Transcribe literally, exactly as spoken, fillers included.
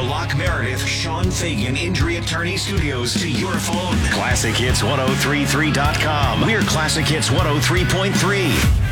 Locke Meredith, Sean Fagan Injury Attorney Studios to your phone. Classic Hits ten thirty-three dot com. We're Classic Hits one oh three point three.